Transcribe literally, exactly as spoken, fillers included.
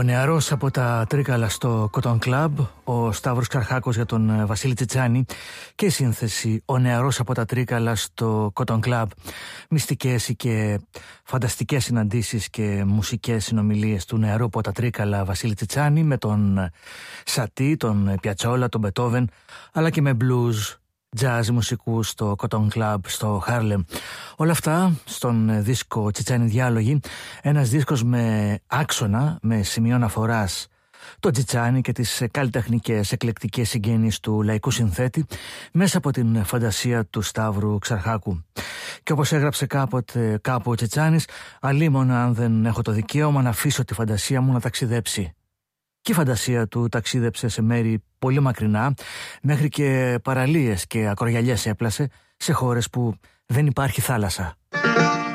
Ο νεαρός από τα Τρίκαλα στο Cotton Club, ο Σταύρος Ξαρχάκος για τον Βασίλη Τσιτσάνη και η σύνθεση «Ο νεαρός από τα Τρίκαλα στο Cotton Club». Μυστικές και φανταστικές συναντήσεις και μουσικές συνομιλίες του νεαρού από τα Τρίκαλα Βασίλη Τσιτσάνη με τον Σατί, τον Πιατσόλα, τον Μπετόβεν, αλλά και με blues, jazz μουσικού στο Cotton Club στο Χάρλεμ. Όλα αυτά στον δίσκο Τσιτσάνη Διάλογοι, ένας δίσκος με άξονα, με σημείο αναφοράς το Τσιτσάνη και τις καλλιτεχνικές εκλεκτικές συγγένειες του λαϊκού συνθέτη μέσα από την φαντασία του Σταύρου Ξαρχάκου. Και όπως έγραψε κάποτε κάπου ο Τσιτσάνης, αλίμονα αν δεν έχω το δικαίωμα να αφήσω τη φαντασία μου να ταξιδέψει. Και η φαντασία του ταξίδεψε σε μέρη πολύ μακρινά, μέχρι και παραλίες και ακρογιαλιές έπλασε σε χώρες που δεν υπάρχει θάλασσα.